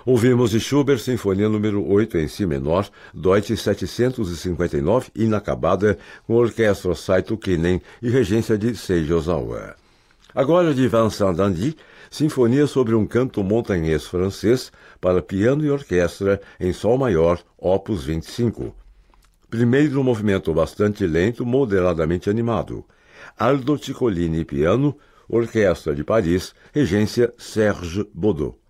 Ouvimos de Schubert Sinfonia número 8 em Si menor, Deutsch 759, inacabada, com orquestra Saito Kinen e regência de Seiji Ozawa. Agora de Vincent d'Indy, Sinfonia sobre um canto montanhês francês para piano e orquestra em Sol maior, opus 25. Primeiro movimento bastante lento, moderadamente animado. Aldo Ciccolini piano, Orquestra de Paris, regência Serge Baudot.